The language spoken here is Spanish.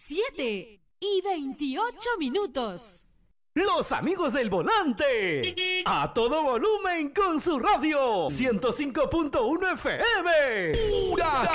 7:28. Los amigos del volante. A todo volumen con su radio. 105.1 FM. ¡Pura